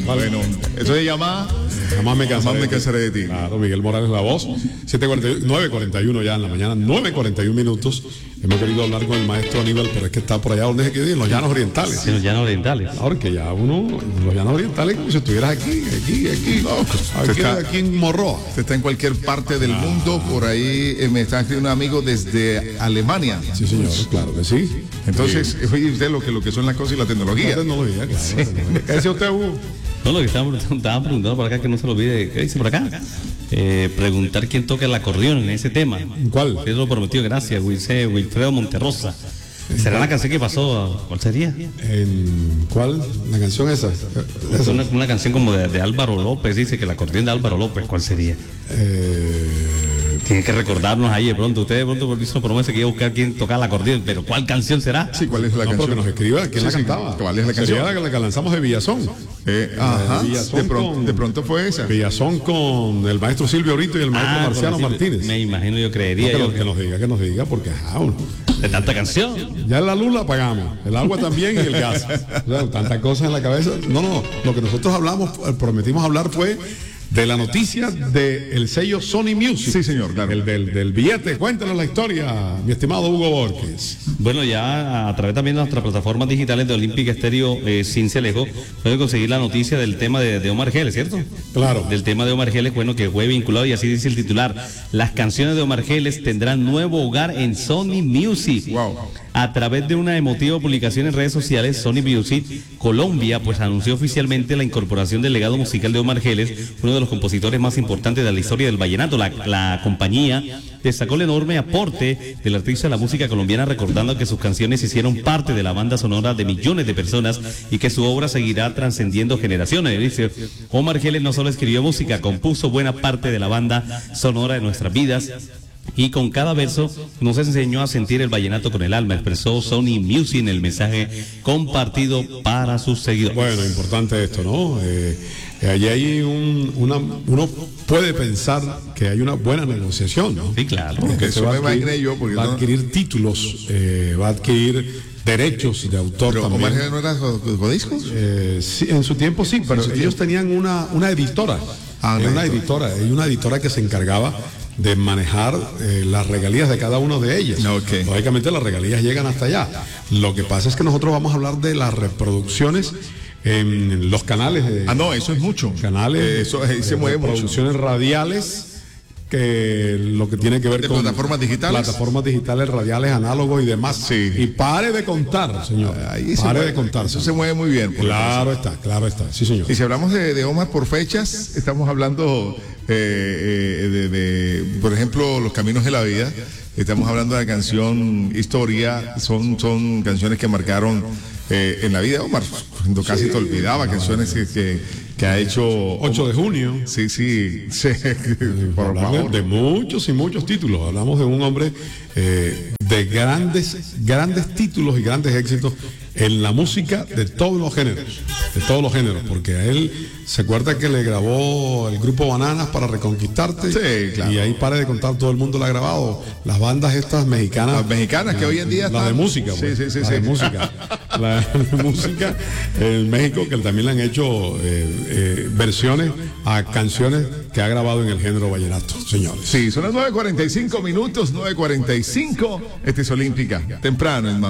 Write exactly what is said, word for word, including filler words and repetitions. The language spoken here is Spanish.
¿Vale? Bueno, eso se llama Jamás me cansaré, Jamás me cansaré de ti. Claro, Miguel Morales la voz. nueve cuarenta y uno ya en la mañana, nueve cuarenta y uno minutos. Hemos querido hablar con el maestro Aníbal, pero es que está por allá donde es que en los llanos orientales. Sí, los llanos orientales. Ahora que ya uno, los llanos orientales, como si estuvieras aquí, aquí, aquí, no, aquí, está, aquí en Morroa. Usted está en cualquier parte del ah. mundo, por ahí eh, me está escribiendo un amigo desde Alemania. Sí, señor, claro que sí. Entonces, sí. Oye, usted lo que, lo que son las cosas y la tecnología. La tecnología, claro. Sí. ¿Qué dice usted, Hugo? No, lo que estaban estaba preguntando por acá, que no se lo olvide, ¿qué dice por acá? Eh, preguntar quién toca el acordeón en ese tema. ¿Cuál? Eso lo prometió, gracias, Wilce, Wilfredo Monterrosa. ¿Será la canción que pasó? ¿Cuál sería? ¿En cuál? ¿La canción esa? Es una, una canción como de, de Álvaro López, dice que el acordeón de Álvaro López, ¿cuál sería? Eh... Tiene que recordarnos ahí de pronto. Ustedes de pronto hizo promesa que iba a buscar quién tocar el acordeón, pero ¿cuál canción será? Sí, ¿cuál es la no, canción? Que nos escriba, ¿quién sí, la sí, cantaba? ¿Cuál es la canción? Sería la que lanzamos de Villazón. Eh, ajá, eh, Villazón de, pronto, con, de pronto fue esa. Villazón con el maestro Silvio Brito y el maestro ah, Marciano Martínez. Me imagino, yo creería. No, que, yo, nos, que nos diga, que nos diga, porque ajá, uno. De tanta canción. Ya la luz la pagamos, el agua también y el gas. O sea, tantas cosas en la cabeza. No, no, lo que nosotros hablamos, prometimos hablar fue de la noticia del sello Sony Music. Sí, señor, claro. El del, del billete. Cuéntanos la historia, mi estimado Hugo Borges. Bueno, ya a través también de nuestras plataformas digitales de Olímpica Estéreo eh, Cincelejo, pueden conseguir la noticia del tema de, de Omar Geles, ¿cierto? Claro. Del tema de Omar Geles, bueno, que fue vinculado, y así dice el titular: las canciones de Omar Geles tendrán nuevo hogar en Sony Music. Wow. A través de una emotiva publicación en redes sociales, Sony Music Colombia pues anunció oficialmente la incorporación del legado musical de Omar Geles, uno de los compositores más importantes de la historia del vallenato. La, la compañía destacó el enorme aporte del artista a la música colombiana, recordando que sus canciones hicieron parte de la banda sonora de millones de personas y que su obra seguirá trascendiendo generaciones. Dice, Omar Geles no solo escribió música, compuso buena parte de la banda sonora de nuestras vidas, y con cada verso nos enseñó a sentir el vallenato con el alma, expresó Sony Music en el mensaje compartido para sus seguidores. Bueno, importante esto, ¿no? Eh, allí hay un, una, uno puede pensar que hay una buena negociación, ¿no? Sí, claro. Porque se va a adquirir, yo, porque va a adquirir no... títulos, eh, va a adquirir derechos de autor. ¿Pero también. Omar Geles no era Godiscos? Eh, sí, en su tiempo sí, pero ellos tiempo. tenían una, una editora, ah, una, una editora, y una editora que se encargaba de manejar eh, las regalías de cada uno de ellas. Okay. Lógicamente las regalías llegan hasta allá. Lo que pasa es que nosotros vamos a hablar de las reproducciones en los canales de, ah no, eso es mucho. Canales eh, eso ahí se mueve mucho. Producciones radiales, que lo que tiene que ver de con plataformas digitales, plataformas digitales, radiales, análogos y demás. Sí. Y pare de contar, señor. Ahí pare mueve, de contar. Eso se mueve muy bien. Claro está, claro está. Sí, señor. Y si hablamos de, de Omar por fechas, estamos hablando eh, eh, de, de, por ejemplo, Los Caminos de la Vida. Estamos hablando de la canción Historia. Son, son canciones que marcaron eh, en la vida de Omar. Cuando casi sí, te olvidaba, canciones que, que, que ha hecho ocho de junio. Sí, sí, sí. Por favor. De muchos y muchos títulos. Hablamos de un hombre eh, de grandes, grandes títulos y grandes éxitos en la música de todos los géneros, de todos los géneros, porque a él se acuerda que le grabó el grupo Bananas para Reconquistarte, sí, claro. Y ahí para de contar, todo el mundo le ha grabado, las bandas estas mexicanas, las mexicanas que la, hoy en día la de música, sí, pues, sí, sí, la sí. de música, la de música en México, que también le han hecho eh, eh, versiones a canciones que ha grabado en el género vallenato, señores. Sí, son las nueve cuarenta y cinco minutos, nueve cuarenta y cinco, este es Olímpica, temprano en